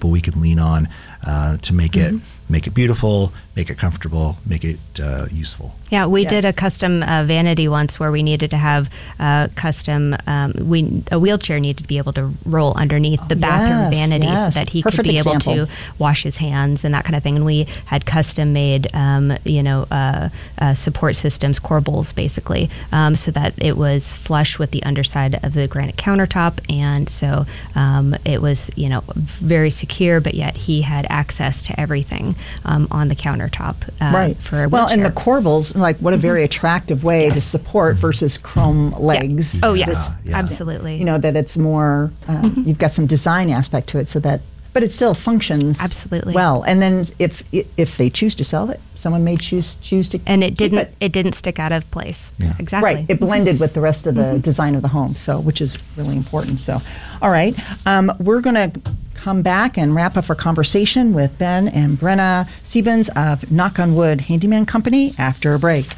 people we can lean on to make it beautiful, make it comfortable, make it useful. Yeah, we did a custom vanity once where we needed to have custom. A wheelchair needed to be able to roll underneath the bathroom vanity so that he could be able to wash his hands and that kind of thing. And we had custom made, support systems, corbels basically, so that it was flush with the underside of the granite countertop, and so it was very secure, but yet he had access to everything on the countertop for a wheelchair. Well, and the corbels, like what a very attractive way to support versus chrome legs. Yeah. Oh, yes, absolutely. That it's more, you've got some design aspect to it so that, but it still functions absolutely well. And then if they choose to sell it, someone may choose to and it didn't stick out of place. Yeah. Exactly. Right. It blended with the rest of the design of the home, so which is really important. So, all right, we're going to come back and wrap up our conversation with Ben and Brenna Siebens of Knock on Wood Handyman Company after a break.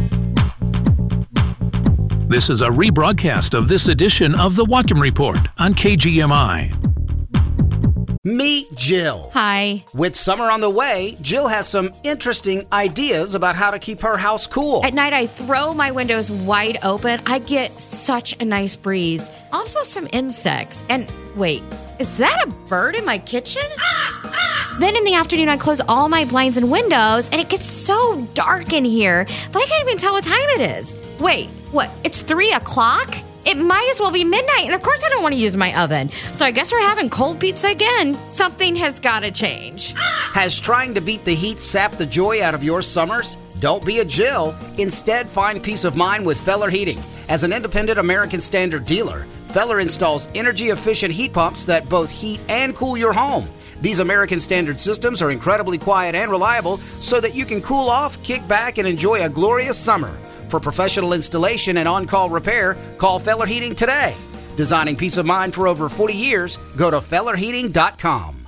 This is a rebroadcast of this edition of the Whatcom Report on KGMI. Meet Jill. Hi. With summer on the way, Jill has some interesting ideas about how to keep her house cool. At night, I throw my windows wide open. I get such a nice breeze. Also, some insects. And wait, is that a bird in my kitchen? Then in the afternoon, I close all my blinds and windows, and it gets so dark in here that I can't even tell what time it is. Wait, what? It's 3 o'clock? It might as well be midnight, and of course I don't want to use my oven. So I guess we're having cold pizza again. Something has got to change. Has trying to beat the heat sapped the joy out of your summers? Don't be a Jill. Instead, find peace of mind with Feller Heating. As an independent American Standard dealer, Feller installs energy-efficient heat pumps that both heat and cool your home. These American Standard systems are incredibly quiet and reliable so that you can cool off, kick back, and enjoy a glorious summer. For professional installation and on-call repair, call Feller Heating today. Designing peace of mind for over 40 years, go to fellerheating.com.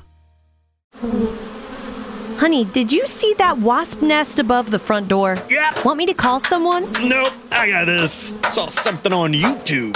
Honey, did you see that wasp nest above the front door? Yeah. Want me to call someone? Nope, I got this. Saw something on YouTube.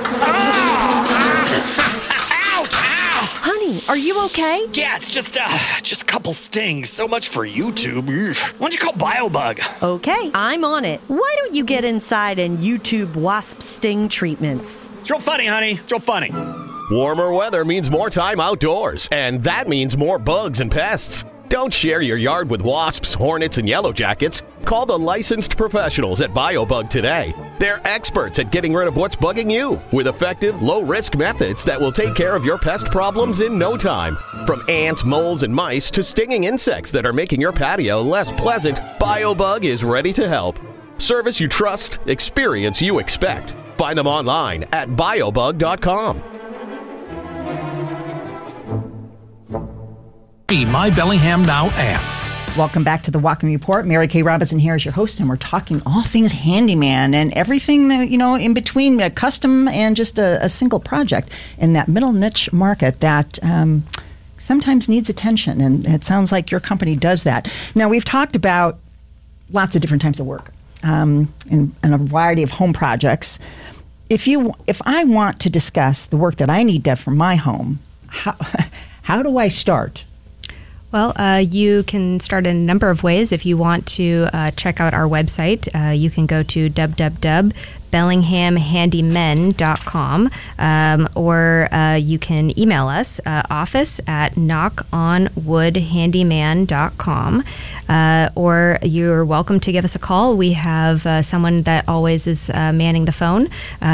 Honey, are you okay? Yeah, it's just a couple stings. So much for YouTube. Why don't you call BioBug? Okay, I'm on it. Why don't you get inside and YouTube wasp sting treatments? It's real funny, honey. It's real funny. Warmer weather means more time outdoors, and that means more bugs and pests. Don't share your yard with wasps, hornets, and yellow jackets. Call the licensed professionals at BioBug today. They're experts at getting rid of what's bugging you with effective, low-risk methods that will take care of your pest problems in no time. From ants, moles, and mice to stinging insects that are making your patio less pleasant, BioBug is ready to help. Service you trust, experience you expect. Find them online at biobug.com. The My Bellingham Now app. Welcome back to the Whatcom Report. Mary Kay Robinson here as your host, and we're talking all things handyman and everything that, in between a custom and just a single project in that middle niche market that sometimes needs attention. And it sounds like your company does that. Now, we've talked about lots of different types of work and a variety of home projects. If I want to discuss the work that I need done for my home, how do I start? Well, you can start in a number of ways. If you want to check out our website, you can go to www.bellinghamhandymen.com, or you can email us, office at knockonwoodhandyman.com, or you're welcome to give us a call. We have someone that always is manning the phone,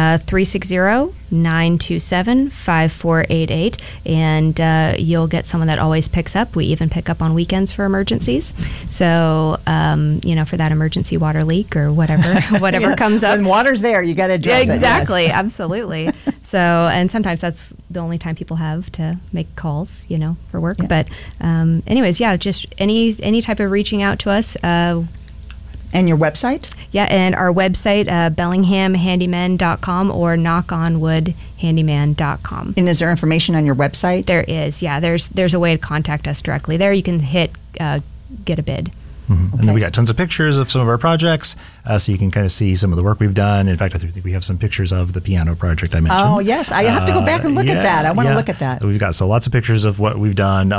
360-927-5488, and you'll get someone that always picks up. We even pick up on weekends for emergencies. So, for that emergency water leak or whatever comes up. When water's there, you got to address it. Exactly, yes. Absolutely. So, and sometimes that's the only time people have to make calls, for work. Yeah. But anyways, just any type of reaching out to us. And your website? Yeah, and our website, bellinghamhandymen.com or knockonwoodhandyman.com. And is there information on your website? There is, yeah. There's a way to contact us directly. There you can hit get a bid. Mm-hmm. Okay. And then we got tons of pictures of some of our projects, so you can kind of see some of the work we've done. In fact, I think we have some pictures of the piano project I mentioned. Oh, yes. I have to go back and look at that. I want to look at that. We've got lots of pictures of what we've done.